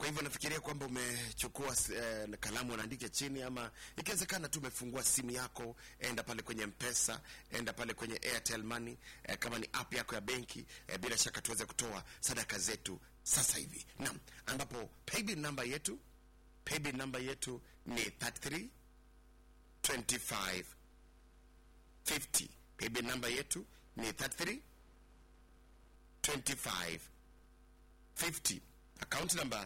Kwa hivyo nafikiria kwamba umechukua kalamu unaandika chini, ama ikiwezekana tu umefungua simu yako, enda pale kwenye M-Pesa, enda pale kwenye Airtel Money, kama ni app yako ya benki, bila shaka tuweze kutoa sadaka zetu sasa hivi. Naam, ambapo paybill number yetu ni 33 25 50. Paybill number yetu ni 33 25 50. Account number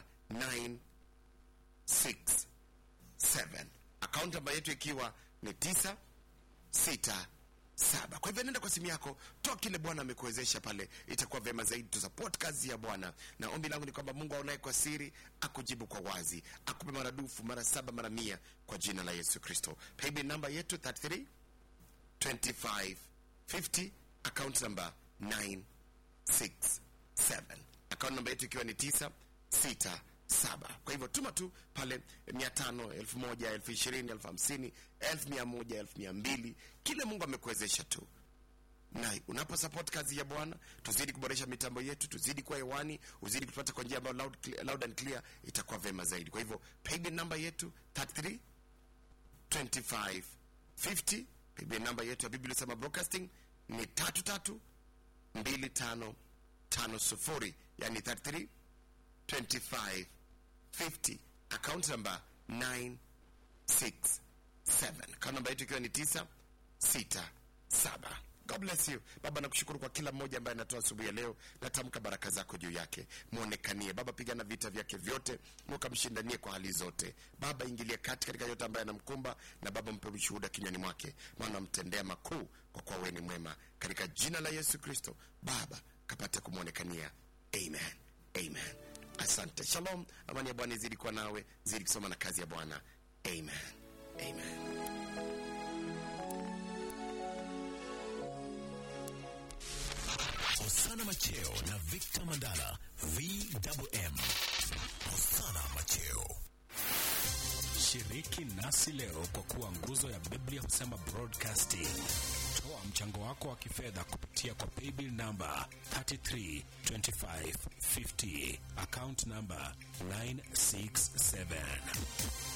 967. Account number yetu ikiwa ni 967. Kwa hivyo nenda kwa simu yako, toa kile Bwana amekuwezesha pale, itakuwa vema zaidi tu support kazi ya Bwana. Na ombi langu ni kwamba Mungu aonaye kwa siri akujibu kwa wazi, akupe maradufu, mara 7, mara 100 kwa jina la Yesu Kristo. Paybill number yetu 33 25 50. Account number 967. Account number yetu ikiwa ni 967. Kwa hivyo tuma tu pale 500, 1000, 20,000, 50,000, 100,000, 100,200, kile Mungu amekuwezesha tu. Na unapo support kazi ya Bwana, tuzidi kuboresha mitambo yetu, tuzidi kwa hewani, uzidi kupata kwa njia ambayo loud and clear, itakuwa vema zaidi. Kwa hivyo paybill number yetu 33 25 50. Paybill number yetu ya Biblia Inasema Broadcasting ni 33 25 50, yani 33 25 50. Account number 967. Account number yetu ikiwa ni 967. God bless you. Baba, nakushukuru kwa kila mmoja ambaye anatoa asubuhi ya leo. Natamka baraka zako juu yake. Muonekanie Baba, pigana vita vyake vyote, mkamshindanie kwa hali zote. Baba, ingilia kati katika yote ambaye anamkumba, na Baba mpe ushuhuda kinywani mwake, maana mtendea makuu, kwa kuwa wewe ni mwema. Katika jina la Yesu Kristo, Baba, kapate kumuonekania. Amen. Amen. Asante. Shalom. Amani ya Bwana izidi kwa nawe, zidi kusoma na kazi ya Bwana. Amen. Amen. Osana Macheo na Victor Mandala, VMM. Osana Macheo. Shiriki nasi leo kwa kuwa nguzo ya Biblia Husema Broadcasting. Toa mchango wako wa kifedha kupitia kwa paybill number 332550, account number 967.